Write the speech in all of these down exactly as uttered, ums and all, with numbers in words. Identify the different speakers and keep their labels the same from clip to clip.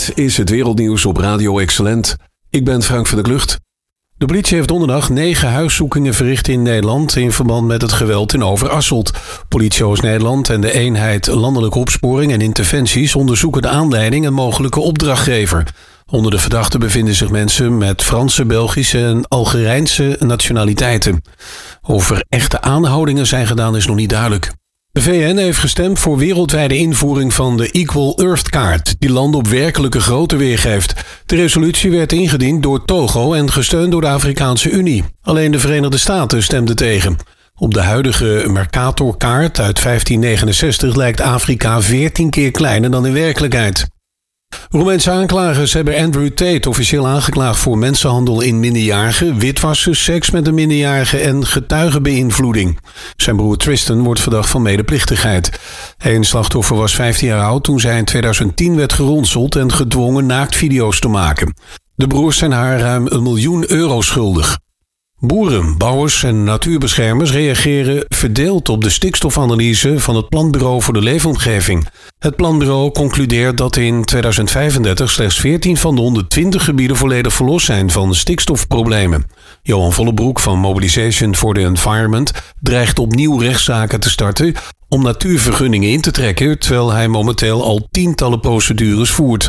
Speaker 1: Dit is het wereldnieuws op Radio Excellent. Ik ben Frank van der Klucht. De politie heeft donderdag negen huiszoekingen verricht in Nederland in verband met het geweld in Overasselt. Politie Oost-Nederland en de eenheid Landelijke Opsporing en Interventies onderzoeken de aanleiding en mogelijke opdrachtgever. Onder de verdachten bevinden zich mensen met Franse, Belgische en Algerijnse nationaliteiten. Of er echte aanhoudingen zijn gedaan is nog niet duidelijk. De V N heeft gestemd voor wereldwijde invoering van de Equal Earth kaart, die landen op werkelijke grootte weergeeft. De resolutie werd ingediend door Togo en gesteund door de Afrikaanse Unie. Alleen de Verenigde Staten stemden tegen. Op de huidige Mercator-kaart uit vijftien negenenzestig lijkt Afrika veertien keer kleiner dan in werkelijkheid. Roemeense aanklagers hebben Andrew Tate officieel aangeklaagd voor mensenhandel in minderjarigen, witwassen, seks met een minderjarige en getuigenbeïnvloeding. Zijn broer Tristan wordt verdacht van medeplichtigheid. Een slachtoffer was vijftien jaar oud toen zij in tweeduizend tien werd geronseld en gedwongen naaktvideo's te maken. De broers zijn haar ruim een miljoen euro schuldig. Boeren, bouwers en natuurbeschermers reageren verdeeld op de stikstofanalyse van het Planbureau voor de Leefomgeving. Het Planbureau concludeert dat in tweeduizend vijfendertig slechts veertien van de honderdtwintig gebieden volledig verlost zijn van stikstofproblemen. Johan Vollebroek van Mobilisation for the Environment dreigt opnieuw rechtszaken te starten om natuurvergunningen in te trekken, terwijl hij momenteel al tientallen procedures voert.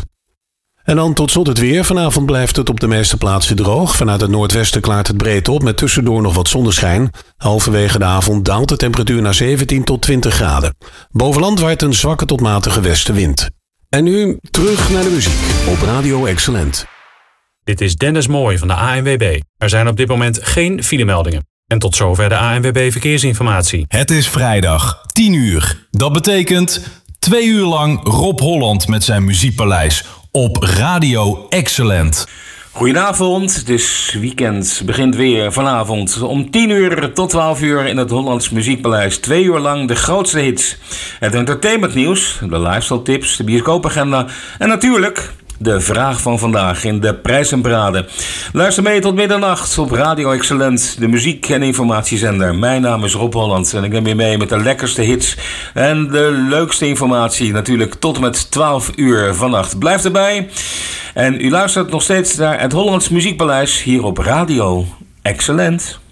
Speaker 1: En dan tot slot het weer. Vanavond blijft het op de meeste plaatsen droog. Vanuit het noordwesten klaart het breed op met tussendoor nog wat zonneschijn. Halverwege de avond daalt de temperatuur naar zeventien tot twintig graden. Boven land waait een zwakke tot matige westenwind. En nu terug naar de muziek op Radio Excellent.
Speaker 2: Dit is Dennis Mooij van de A N W B. Er zijn op dit moment geen filemeldingen. En tot zover de A N W B Verkeersinformatie.
Speaker 3: Het is vrijdag, tien uur. Dat betekent twee uur lang Rob Holland met zijn muziekpaleis op Radio Excellent.
Speaker 4: Goedenavond, het is weekend, begint weer vanavond om tien uur tot twaalf uur in het Hollands Muziekpaleis. Twee uur lang de grootste hits, het entertainmentnieuws, de lifestyle tips, de bioscoopagenda en natuurlijk de vraag van vandaag in de prijzenparade. Luister mee tot middernacht op Radio Excellent, de muziek- en informatiezender. Mijn naam is Rob Holland en ik neem je mee met de lekkerste hits en de leukste informatie natuurlijk tot en met twaalf uur vannacht. Blijf erbij en u luistert nog steeds naar het Hollands Muziekpaleis hier op Radio Excellent.